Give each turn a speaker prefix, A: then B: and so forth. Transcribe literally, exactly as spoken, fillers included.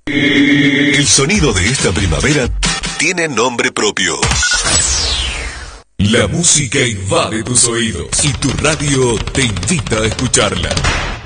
A: El sonido de esta primavera tiene nombre propio. La música invade tus oídos y tu radio te invita a escucharla.